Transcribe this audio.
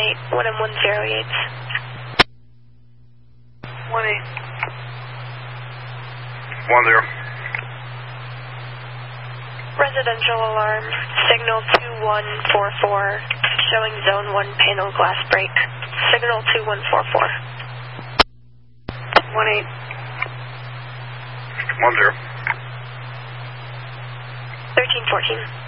1M10 Yates. 1-8. 10. Residential alarm, signal 2144, showing zone 1 panel glass break. Signal 2144. 1-8. 10. 1314.